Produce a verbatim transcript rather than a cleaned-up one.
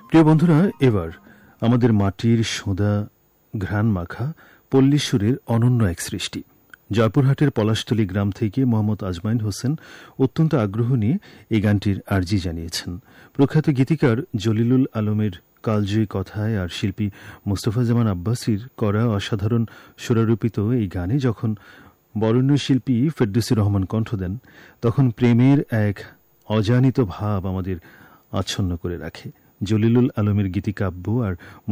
প্রিয় বন্ধুরা, এবার আমাদের মাটির সোঁদা ঘ্রাণ মাখা পল্লীশ্বরের অনন্য এক সৃষ্টি। জয়পুরহাটের পলাশতলী গ্রাম থেকে মোহাম্মদ আজমাইন হোসেন অত্যন্ত আগ্রহ নিয়ে এই গানটির আর্জি জানিয়েছেন। প্রখ্যাত গীতিকার জলিলুল আলমের কালজয়ী কথায় আর শিল্পী মোস্তফা জামান আব্বাসীর করা অসাধারণ সুরারোপিত এই গানে যখন বরেণ্য শিল্পী ফেরদৌসী রহমান কণ্ঠ দেন, তখন প্রেমের এক অজানিত ভাব আমাদের আচ্ছন্ন করে রাখে। জলিলুল আলমের গীতিকাব্য আর